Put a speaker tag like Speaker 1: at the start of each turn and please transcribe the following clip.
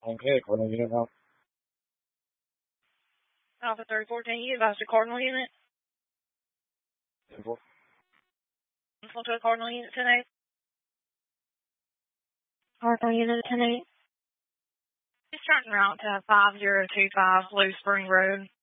Speaker 1: Okay, Cardinal unit now.
Speaker 2: Alpha 3014, you advised a Cardinal unit?
Speaker 1: 10-4.
Speaker 2: Full to a Cardinal unit tonight? Cardinal unit tonight? Just turning around to 5025 Blue Spring Road.